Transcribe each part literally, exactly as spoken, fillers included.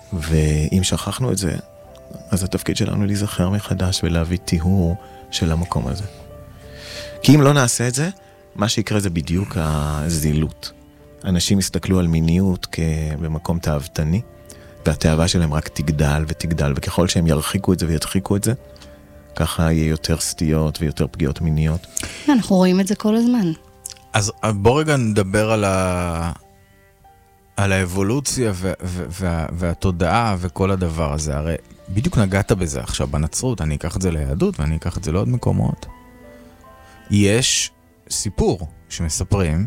ואם שכחנו את זה, אז התפקיד שלנו להיזכר מחדש ולהביא טיהור של המקום הזה. כי אם לא נעשה את זה, מה שיקרה זה בדיוק הזילות. אנשים יסתכלו על מיניות במקום תאוותני, והתאווה שלהם רק תגדל ותגדל, וככל שהם ירחיקו את זה וידחיקו את זה, ככה יהיה יותר סטיות ויותר פגיעות מיניות. אנחנו רואים את זה כל הזמן. אז בוא רגע נדבר על ה... על האבולוציה וה... וה... והתודעה וכל הדבר הזה. הרי בדיוק נגעת בזה עכשיו בנצרות, אני אקח את זה ליהדות ואני אקח את זה לעוד מקומות. יש סיפור שמספרים,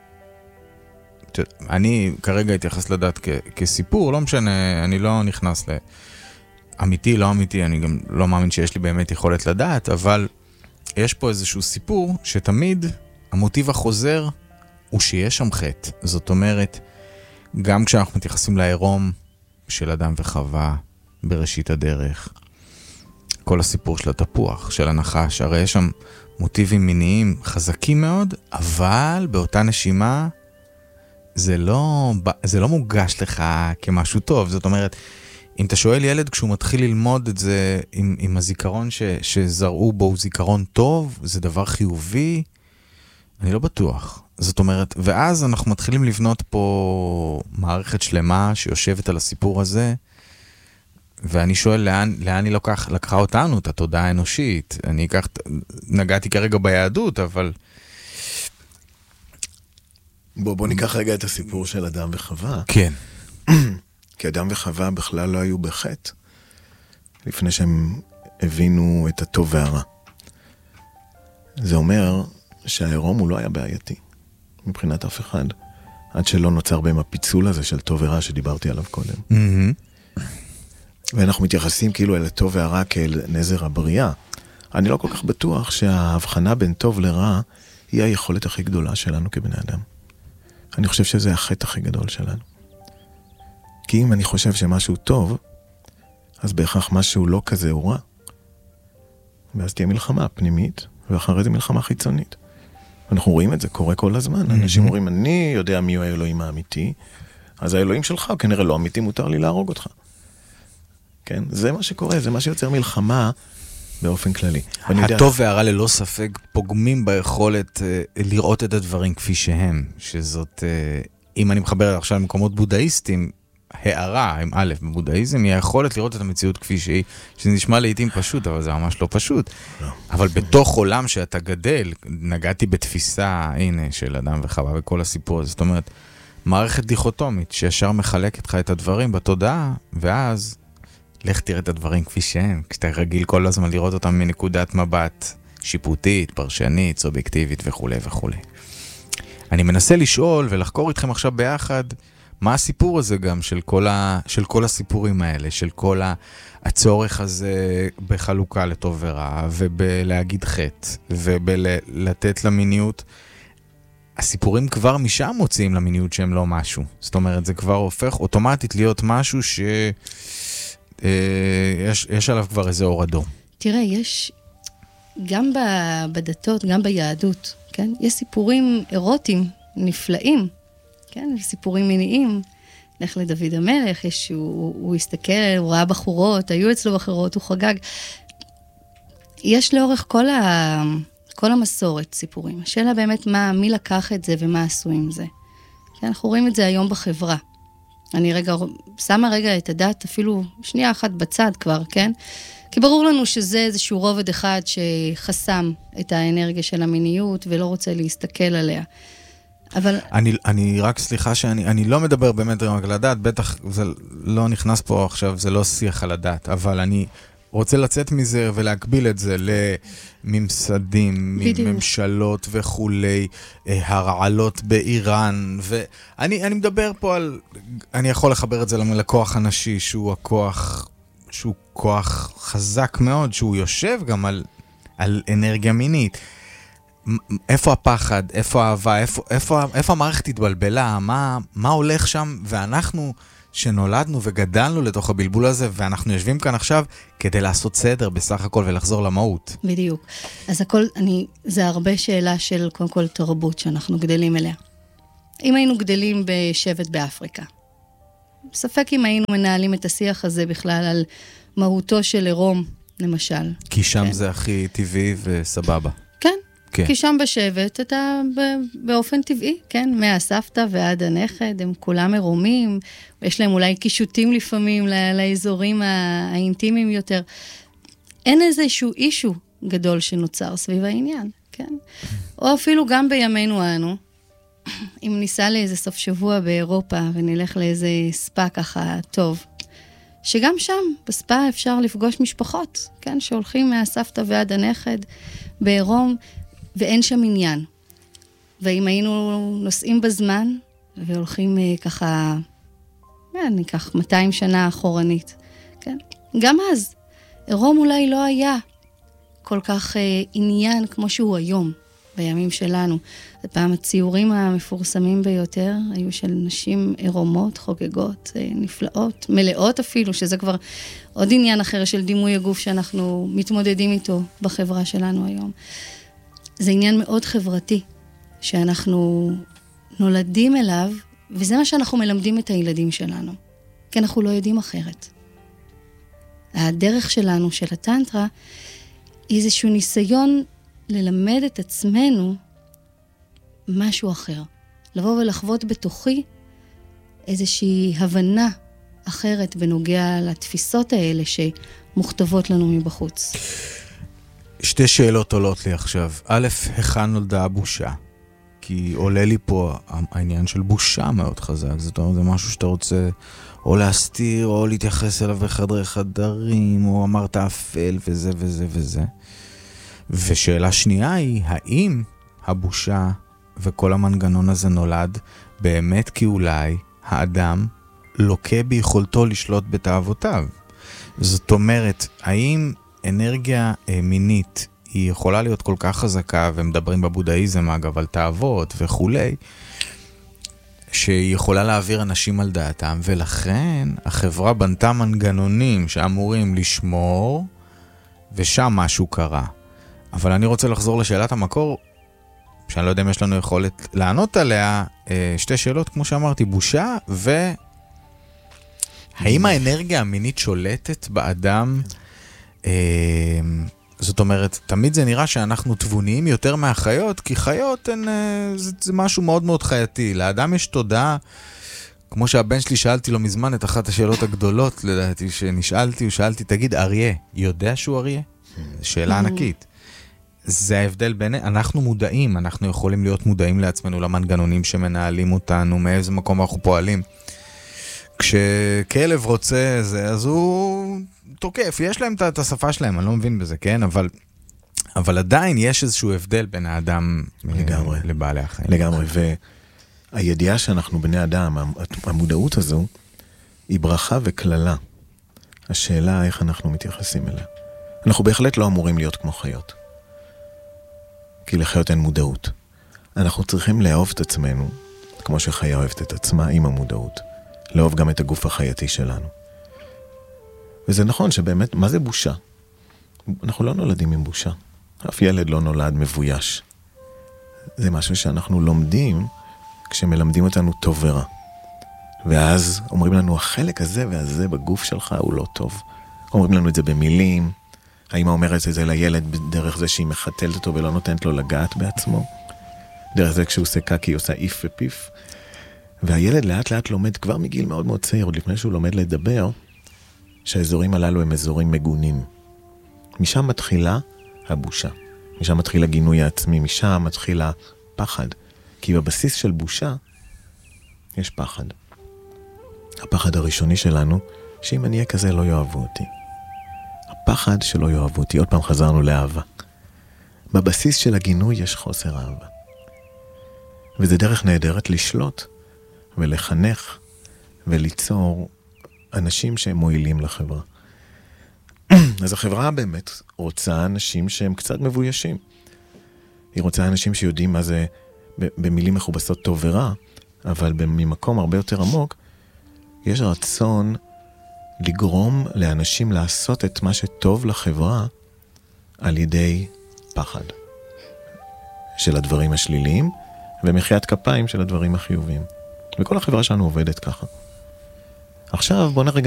אני כרגע אתייחס לדעת כ... כסיפור, לא משנה, אני לא נכנס לאמיתי, לא אמיתי, אני גם לא מאמין שיש לי באמת יכולת לדעת, אבל יש פה איזשהו סיפור שתמיד המוטיב החוזר הוא שיש שם חטא. זאת אומרת, גם כשאנחנו מתייחסים לעירום של אדם וחווה בראשית הדרך, כל הסיפור של התפוח, של הנחש, הרי יש שם מוטיבים מיניים חזקים מאוד, אבל באותה נשימה זה לא, זה לא מוגש לך כמשהו טוב. זאת אומרת, אם אתה שואל ילד כשהוא מתחיל ללמוד את זה עם, עם הזיכרון ש, שזרעו בו הוא זיכרון טוב, זה דבר חיובי, אני לא בטוח. זאת אומרת, ואז אנחנו מתחילים לבנות פה מערכת שלמה שיושבת על הסיפור הזה, ואני שואל לאן, לאן היא לוקח, לקחה אותנו, את התודעה האנושית. אני אקח, נגעתי כרגע ביהדות, אבל... בוא, בוא ניקח רגע את הסיפור של אדם וחווה. כן. כי אדם וחווה בכלל לא היו בחטא, לפני שהם הבינו את הטוב והרע. זה אומר שהעירום הוא לא היה בעייתי, מבחינת אף אחד, עד שלא נוצר בהם הפיצול הזה של טוב ורע שדיברתי עליו קודם. Mm-hmm. ואנחנו מתייחסים כאילו אל הטוב והרע כאל נזר הבריאה. אני לא כל כך בטוח שההבחנה בין טוב לרע היא היכולת הכי גדולה שלנו כבני אדם. אני חושב שזה החטא הכי גדול שלנו. כי אם אני חושב שמשהו טוב, אז בהכרח משהו לא כזה הוא רע. ואז תהיה מלחמה פנימית, ואחרי זה מלחמה חיצונית. אנחנו רואים את זה, קורה כל הזמן. אנשים אומרים, אני יודע מי הוא האלוהים האמיתי, אז האלוהים שלך כנראה לא אמיתי, מותר לי להרוג אותך. כן? זה מה שקורה, זה מה שיוצר מלחמה באופן כללי. הטוב והרע ללא ספק פוגמים ביכולת לראות את הדברים כפי שהם, שזאת, אם אני מחבר עכשיו למקומות בודהיסטים, הערה עם א' בבודהיזם היא היכולת לראות את המציאות כפי שהיא, שזה נשמע לעתים פשוט, אבל זה ממש לא פשוט. לא. אבל בתוך עולם שאתה גדל, נגעתי בתפיסה, הנה, של אדם וחווה וכל הסיפור הזה. זאת אומרת, מערכת דיכוטומית שישר מחלקת לך את הדברים בתודעה, ואז לך תראה את הדברים כפי שהם, כשאתה רגיל כל הזמן לראות אותם מנקודת מבט שיפוטית, פרשנית, סובייקטיבית וכו' וכו'. אני מנסה לשאול ולחקור איתכם עכשיו ביחד, מה הסיפור הזה גם של כל, ה, של כל הסיפורים האלה, של כל הצורך הזה בחלוקה לטוב ורע, ובלהגיד חטא, ובלתת למיניות. הסיפורים כבר משם מוצאים למיניות שהם לא משהו. זאת אומרת, זה כבר הופך אוטומטית להיות משהו שיש יש עליו כבר איזה אור אדום. תראה, יש גם בדתות, גם ביהדות, כן? יש סיפורים אירוטיים, נפלאים, כן? סיפורים מיניים. לך לדוד המלך, יש, הוא, הוא הסתכל, הוא ראה בחורות, היו אצלו בחורות, הוא חגג. יש לאורך כל, ה, כל המסורת סיפורים. השאלה באמת מה, מי לקח את זה ומה עשו עם זה. כן? אנחנו רואים את זה היום בחברה. אני רגע, שמה רגע את הדת, אפילו שנייה אחת בצד כבר, כן? כי ברור לנו שזה איזשהו רובד אחד שחסם את האנרגיה של המיניות ולא רוצה להסתכל עליה. אבל... אני, אני רק סליחה שאני אני לא מדבר באמת רק על הדת, בטח זה לא נכנס פה עכשיו, זה לא שיח על הדת, אבל אני רוצה לצאת מזה ולהקביל את זה לממסדים, ממשלות וכולי, הרעלות באיראן, ואני אני מדבר פה על, אני יכול לחבר את זה לכוח הנשי, שהוא הכוח, שהוא כוח חזק מאוד, שהוא יושב גם על, על אנרגיה מינית. איפה הפחד, איפה האהבה, איפה, איפה, איפה המערכת התבלבלה, מה, מה הולך שם, ואנחנו שנולדנו וגדלנו לתוך הבלבול הזה, ואנחנו יושבים כאן עכשיו כדי לעשות סדר בסך הכל ולחזור למהות. בדיוק. אז הכל, אני, זה הרבה שאלה של קודם כל תרבות שאנחנו גדלים אליה. אם היינו גדלים בשבט באפריקה, ספק אם היינו מנהלים את השיח הזה בכלל על מהותו של עירום, למשל. כי שם כן. זה הכי טבעי וסבבה. כן, כן. כי שם בשבט אתה באופן טבעי, כן, מהסבתא ועד הנכד, הם כולם עירומים, יש להם אולי קישוטים לפעמים לאזורים האינטימיים יותר. אין איזשהו אישו גדול שנוצר סביב העניין, כן? או אפילו גם בימינו אנו, אם ניסע לאיזה סוף שבוע באירופה ונלך לאיזה ספה ככה טוב, שגם שם, בספה אפשר לפגוש משפחות, כן? שהולכים מהסבתא ועד הנכד בעירום, ואין שם עניין. ואם היינו נוסעים בזמן, והולכים ככה, ניקח מאתיים שנה אחורנית, כן? גם אז, עירום אולי לא היה כל כך עניין כמו שהוא היום, בימים שלנו. פעם הציורים המפורסמים ביותר היו של נשים עירומות, חוגגות, נפלאות, מלאות אפילו, שזה כבר עוד עניין אחר של דימוי הגוף שאנחנו מתמודדים איתו בחברה שלנו היום. זה עניין מאוד חברתי, שאנחנו נולדים אליו, וזה מה שאנחנו מלמדים את הילדים שלנו, כי אנחנו לא יודעים אחרת. הדרך שלנו, של הטנטרה, היא איזשהו ניסיון ללמד את עצמנו משהו אחר. לבוא ולחוות בתוכי איזושהי הבנה אחרת בנוגע לתפיסות האלה שמוכתבות לנו מבחוץ. שתי שאלות עולות לי עכשיו. א', היכן נולדה הבושה? כי עולה לי פה העניין של בושה מאוד חזק. זאת אומרת, זה משהו שאתה רוצה או להסתיר, או להתייחס אליו בחדרי חדרים, או אמרת אפל וזה וזה וזה. ושאלה שנייה היא, האם הבושה וכל המנגנון הזה נולד באמת כי אולי האדם לוקה ביכולתו לשלוט בתאוותיו? זאת אומרת, האם אנרגיה מינית היא יכולה להיות כל כך חזקה, ומדברים בבודהיזם אגב על תאוות וכולי, שהיא יכולה להעביר אנשים על דעתם, ולכן החברה בנתה מנגנונים שאמורים לשמור, ושם משהו קרה. אבל אני רוצה לחזור לשאלת המקור, שאני לא יודע אם יש לנו יכולת לענות עליה, שתי שאלות, כמו שאמרתי, בושה, ו... האם האנרגיה המינית שולטת באדם? זאת אומרת, תמיד זה נראה שאנחנו תבוניים יותר מהחיות, כי חיות הן, זה, זה משהו מאוד מאוד חייתי. לאדם יש תודעה, כמו שהבן שלי שאלתי לו מזמן את אחת השאלות הגדולות, לדעתי, שנשאלתי, הוא שאלתי, תגיד, אריה, יודע שהוא אריה? שאלה ענקית. זה ההבדל בין, אנחנו מודעים, אנחנו יכולים להיות מודעים לעצמנו למנגנונים שמנהלים אותנו, מאיזה מקום אנחנו פועלים. כשכלב רוצה זה, אז הוא תוקף, יש להם את השפה שלהם, אני לא מבין בזה, כן? אבל, אבל עדיין יש איזשהו הבדל בין האדם לגמרי. לבעלי החיים. לגמרי, והידיעה שאנחנו בני אדם, המודעות הזו, היא ברכה וכללה. השאלה איך אנחנו מתייחסים אליה. אנחנו בהחלט לא אמורים להיות כמו חיות. כי לחיות אין מודעות. אנחנו צריכים לאהוב את עצמנו, כמו שחיה אוהבת את עצמה עם המודעות. לאהוב גם את הגוף החייתי שלנו. וזה נכון שבאמת, מה זה בושה? אנחנו לא נולדים עם בושה. אף ילד לא נולד מבויש. זה משהו שאנחנו לומדים כשמלמדים אותנו טוב ורע. ואז אומרים לנו, החלק הזה והזה בגוף שלך הוא לא טוב. אומרים לנו את זה במילים. האמא אומרת את זה לילד דרך זה שהיא מחתלת אותו ולא נותנת לו לגעת בעצמו. דרך זה כשהוא עושה קקי, היא עושה איף ופיף. והילד לאט לאט לומד כבר מגיל מאוד מאוד צעיר, עוד לפני שהוא לומד לדבר, שהאזורים הללו הם אזורים מגונים. משם מתחילה הבושה. משם מתחיל הגינוי העצמי, משם מתחיל הפחד. כי בבסיס של בושה יש פחד. הפחד הראשוני שלנו, שאם אני אהיה כזה לא יאהבו אותי. הפחד שלא יאהבו אותי, עוד פעם חזרנו לאהבה. בבסיס של הגינוי יש חוסר אהבה. וזה דרך נהדרת לשלוט ולחנך וליצור אנשים שהם מועילים לחברה. אז החברה באמת רוצה אנשים שהם קצת מבוישים. היא רוצה אנשים שיודעים מה זה במילים מכובסות טוב ורע, אבל ממקום הרבה יותר עמוק, יש רצון לגרום לאנשים לעשות את מה שטוב לחברה על ידי פחד של הדברים השליליים ומחיית כפיים של הדברים החיוביים. וכל החברה שלנו עובדת ככה. עכשיו בוא נרגע